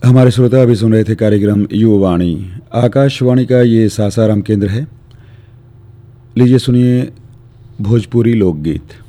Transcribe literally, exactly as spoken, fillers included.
हमारे श्रोता अभी सुन रहे थे कार्यक्रम युवावाणी। आकाशवाणी का ये सासाराम केंद्र है। लीजिए सुनिए भोजपुरी लोकगीत।